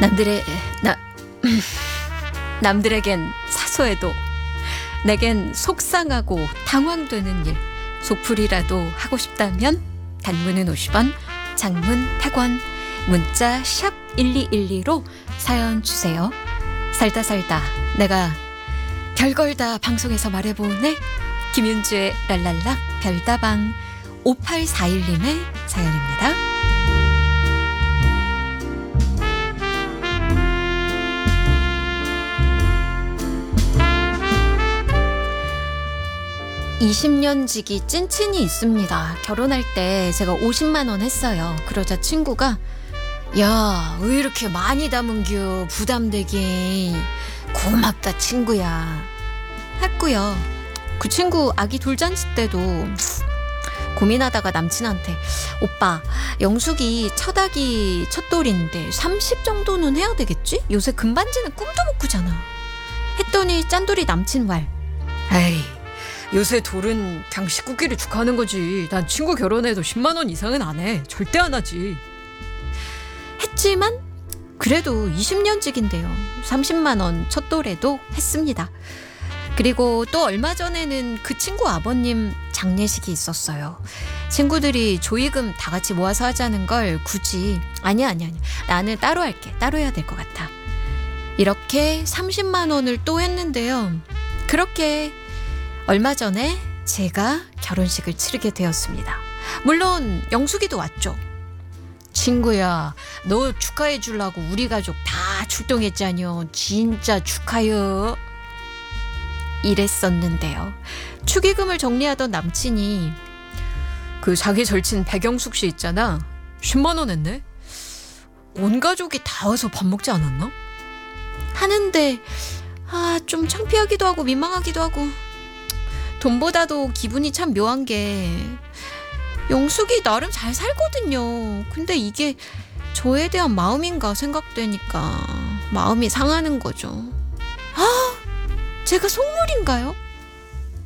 남들의 나 남들에겐 사소해도 내겐 속상하고 당황되는 일, 속풀이라도 하고 싶다면 단문은 50원, 장문 100원, 문자 샵 1212로 사연 주세요. 살다 내가 별걸 다 방송에서 말해보네. 김윤주의 랄랄라 별다방. 5841님의 사연입니다. (20년) 지기 찐친이 있습니다. 결혼할 때 제가 50만 원 했어요. 그러자 친구가 야, 왜 이렇게 많이 담은겨? 부담되게. 고맙다 친구야 했고요. 그 친구 아기 돌잔치 때도 고민하다가 남친한테 오빠, 영숙이 첫 아기 첫 돌인데 30 정도는 해야 되겠지? 요새 금반지는 꿈도 못 꾸잖아 했더니 짠돌이 남친 말, 에이, 요새 돌은 그냥 식구끼리 축하하는 거지. 난 친구 결혼해도 10만 원 이상은 안 해. 절대 안 하지. 했지만 그래도 20년직인데요. 30만 원 첫 돌에도 했습니다. 그리고 또 얼마 전에는 그 친구 아버님 장례식이 있었어요. 친구들이 조의금 다 같이 모아서 하자는 걸 굳이 아니야. 나는 따로 할게. 따로 해야 될 것 같아. 이렇게 30만 원을 또 했는데요. 그렇게 얼마 전에 제가 결혼식을 치르게 되었습니다. 물론 영숙이도 왔죠. 친구야, 너 축하해 주려고 우리 가족 다 출동했잖여. 진짜 축하여. 이랬었는데요. 축의금을 정리하던 남친이 그 자기 절친 백영숙 씨 있잖아. 10만 원 했네. 온 가족이 다 와서 밥 먹지 않았나? 하는데 좀 창피하기도 하고 민망하기도 하고, 돈보다도 기분이 참 묘한 게 영숙이 나름 잘 살거든요. 근데 이게 저에 대한 마음인가 생각되니까 마음이 상하는 거죠. 제가 속물인가요?